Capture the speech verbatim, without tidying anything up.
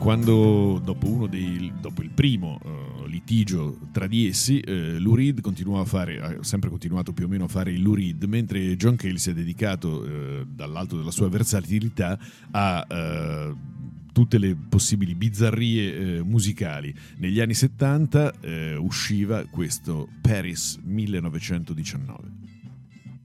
quando dopo uno dei dopo il primo uh, litigio tra di essi, uh, Lou Reed continuò a fare ha sempre continuato più o meno a fare il Lou Reed, mentre John Cale si è dedicato uh, dall'alto della sua versatilità a uh, tutte le possibili bizzarrie uh, musicali. Negli anni settanta uh, usciva questo Paris millenovecentodiciannove.